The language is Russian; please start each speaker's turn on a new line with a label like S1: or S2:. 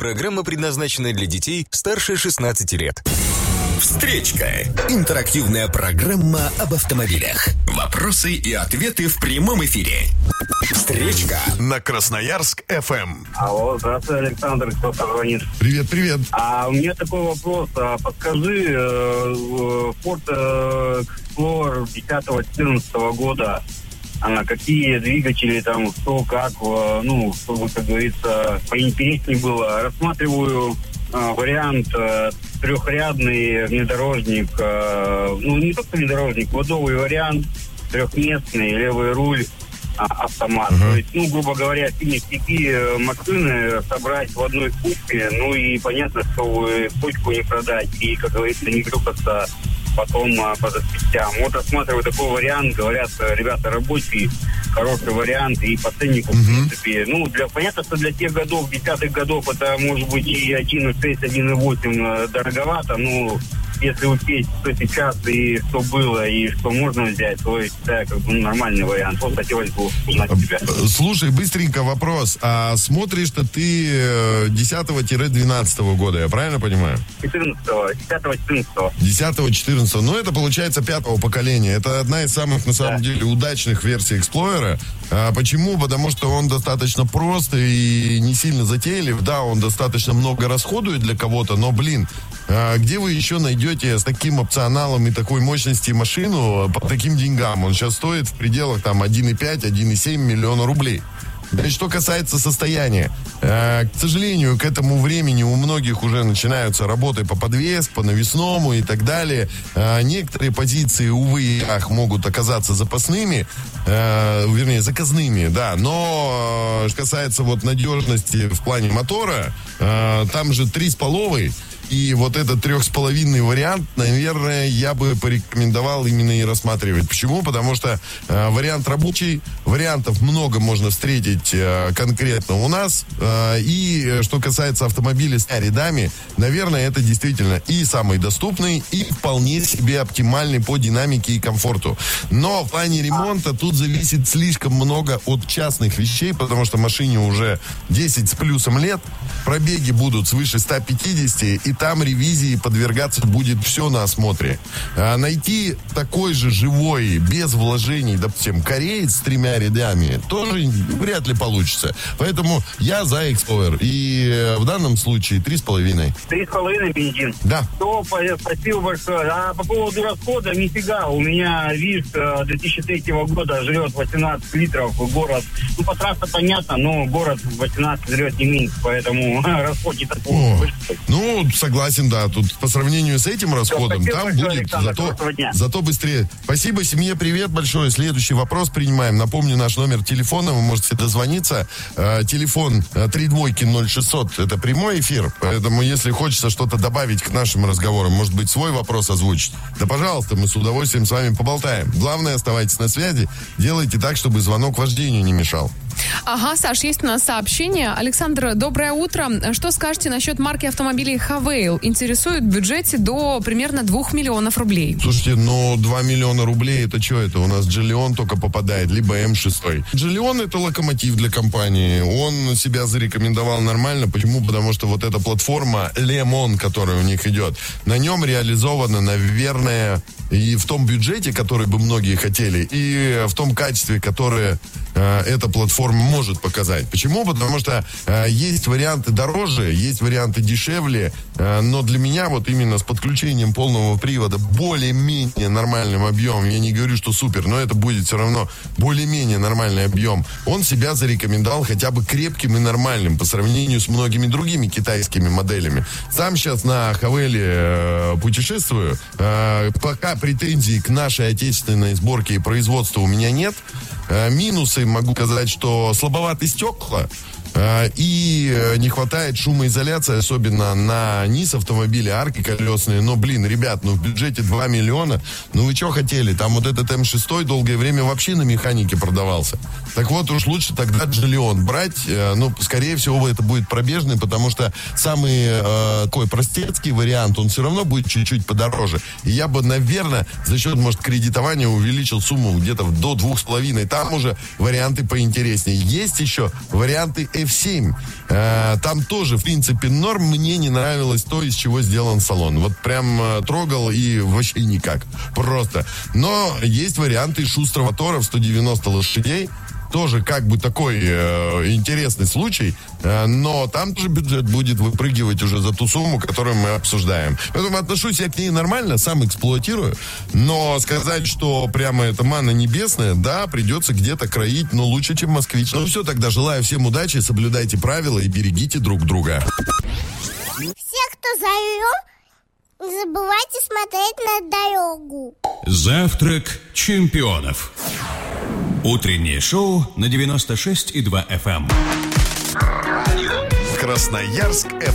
S1: Программа предназначена для детей старше 16 лет.
S2: Встречка. Интерактивная программа об автомобилях. Вопросы и ответы в прямом эфире. Встречка на Красноярск FM.
S3: Алло, здравствуй, Александр, кто-то звонит.
S4: Привет, привет.
S3: У меня такой вопрос. Подскажи, Ford Explorer 10-14 года, какие двигатели там, что, как, чтобы, как говорится, поинтереснее было. Рассматриваю вариант трехрядный внедорожник, не только внедорожник, водовый вариант, трехместный, левый руль, автомат. То есть, грубо говоря, сильно степи машины собрать в одной кучке, и понятно, что кучку не продать и, как говорится, не грюкаться потом по запчастям. Вот рассматриваю такой вариант, говорят, ребята рабочие, хороший вариант, и по ценнику, в принципе, понятно, что для тех годов, 10-х годов, это может быть и 1.6, 1.8 дороговато, если учесть, что сейчас и что было, и что можно взять, то я считаю, нормальный вариант. Вот хотелось бы узнать тебя.
S4: Слушай, быстренько вопрос. А смотришь-то ты 10-12 года, я правильно понимаю?
S3: 10-14.
S4: 10-14. Это получается 5-го поколения. Это одна из самых, на самом деле, удачных версий Explorer. Почему? Потому что он достаточно прост и не сильно затейлив. Да, он достаточно много расходует для кого-то, но, где вы еще найдете с таким опционалом и такой мощности машину по таким деньгам? Он сейчас стоит в пределах 1,5-1,7 миллиона рублей. Что касается состояния, к сожалению, к этому времени у многих уже начинаются работы по подвеске, по навесному и так далее. Некоторые позиции, увы и ах, могут оказаться запасными, заказными, да. Но что касается надежности в плане мотора, там же 3,5. И вот этот 3,5 вариант, наверное, я бы порекомендовал именно и рассматривать. Почему? Потому что вариант рабочий, вариантов много можно встретить конкретно у нас. И что касается автомобиля с рядами, наверное, это действительно и самый доступный, и вполне себе оптимальный по динамике и комфорту. Но в плане ремонта тут зависит слишком много от частных вещей, потому что машине уже 10 с плюсом лет, пробеги будут свыше 150, и там ревизии подвергаться будет все на осмотре. Найти такой же живой, без вложений, допустим, кореец с 3 рядами, тоже вряд ли получится. Поэтому я за Explorer. И в данном случае 3,5.
S3: 3,5 бензин?
S4: Да.
S3: Спасибо большое. А по поводу расхода, нифига. У меня ВИЗ 2003 года жрет 18 литров. Город, по трассе понятно, но город 18 жрет не меньше, поэтому расход не такой.
S4: Согласен, да. Тут по сравнению с этим расходом,
S3: спасибо
S4: там
S3: большое,
S4: будет
S3: Александр,
S4: зато быстрее. Спасибо, семье, привет большое. Следующий вопрос принимаем. Напомню, наш номер телефона, вы можете дозвониться. Телефон 3200600, это прямой эфир. Поэтому, если хочется что-то добавить к нашим разговорам, может быть, свой вопрос озвучить, да, пожалуйста, мы с удовольствием с вами поболтаем. Главное, оставайтесь на связи. Делайте так, чтобы звонок вождению не мешал.
S5: Ага, Саш, есть у нас сообщение. Александр, доброе утро. Что скажете насчет марки автомобилей Хавейл? Интересует в бюджете до примерно 2 миллионов рублей.
S4: Слушайте, 2 миллиона рублей, это что это? У нас Джиллион только попадает, либо М6. Джиллион — это локомотив для компании. Он себя зарекомендовал нормально. Почему? Потому что вот эта платформа Лемон, которая у них идет, на нем реализована, наверное, и в том бюджете, который бы многие хотели, и в том качестве, которое эта платформа может показать. Почему? Потому что есть варианты дороже, есть варианты дешевле, но для меня именно с подключением полного привода более-менее нормальным объемом, я не говорю, что супер, но это будет все равно более-менее нормальный объем, он себя зарекомендовал хотя бы крепким и нормальным по сравнению с многими другими китайскими моделями. Сам сейчас на Хавейле путешествую, пока претензий к нашей отечественной сборке и производству у меня нет. Минусы могу сказать, что слабоваты стекла и не хватает шумоизоляции, особенно на низ автомобиля, арки колесные. Но, ребят, в бюджете 2 миллиона, вы что хотели? Там вот этот М6 долгое время вообще на механике продавался. Так вот, уж лучше тогда Джиллион брать. Скорее всего, это будет пробежный, потому что самый такой простецкий вариант, он все равно будет чуть-чуть подороже. И я бы, наверное, за счет, кредитования увеличил сумму где-то до 2,5. Там уже варианты поинтереснее. Есть еще варианты в 7. Там тоже, в принципе, норм. Мне не нравилось то, из чего сделан салон. Вот прям трогал и вообще никак. Просто. Но есть варианты шустрого мотора в 190 лошадей. Тоже как бы такой интересный случай, но там тоже бюджет будет выпрыгивать уже за ту сумму, которую мы обсуждаем. Поэтому отношусь я к ней нормально, сам эксплуатирую, но сказать, что прямо это манна небесная, да, придется где-то кроить, но лучше, чем москвич. Ну все, тогда желаю всем удачи, соблюдайте правила и берегите друг друга.
S6: Все, кто за рулем, не забывайте смотреть на дорогу.
S2: Завтрак чемпионов. Утреннее шоу на 96,2 FM.
S1: Красноярск